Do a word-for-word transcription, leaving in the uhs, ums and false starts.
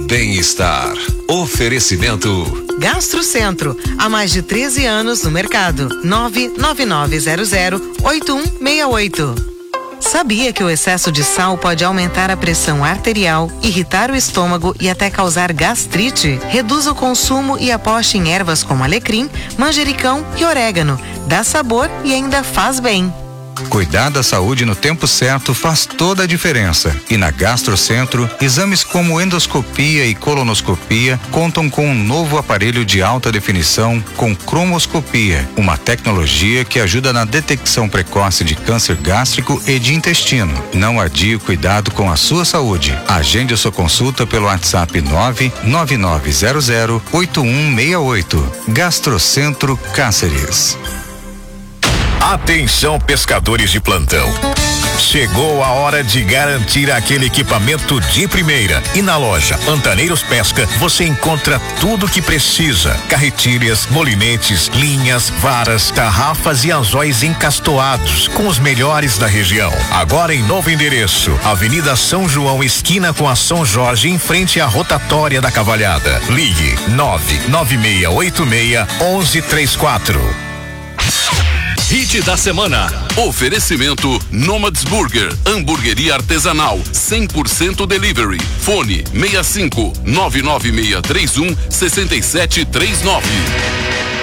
bem-estar. Oferecimento Gastrocentro, há mais de treze anos no mercado. nove nove nove zero zero oito um seis oito. Sabia que o excesso de sal pode aumentar a pressão arterial, irritar o estômago e até causar gastrite? Reduza o consumo e aposte em ervas como alecrim, manjericão e orégano. Dá sabor e ainda faz bem. Cuidar da saúde no tempo certo faz toda a diferença. E na Gastrocentro, exames como endoscopia e colonoscopia contam com um novo aparelho de alta definição com cromoscopia, uma tecnologia que ajuda na detecção precoce de câncer gástrico e de intestino. Não adie o cuidado com a sua saúde. Agende a sua consulta pelo WhatsApp nove nove nove zero zero oito um seis oito. Gastrocentro Cáceres. Atenção, pescadores de plantão. Chegou a hora de garantir aquele equipamento de primeira. E na loja Pantaneiros Pesca você encontra tudo o que precisa: carretilhas, molinetes, linhas, varas, tarrafas e anzóis encastoados com os melhores da região. Agora em novo endereço, Avenida São João, esquina com a São Jorge, em frente à rotatória da Cavalhada. Ligue nove nove seis oito seis um um três quatro. Hit da semana. Oferecimento Nomads Burger, hamburgueria artesanal, cem por cento delivery. Fone seis cinco nove nove seis três um seis sete três nove.